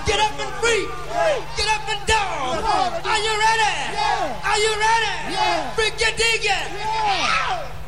Get up and freak. Get up and down. Are you ready? Yeah. Are you ready? Yeah. Freak you, dig it. Yeah.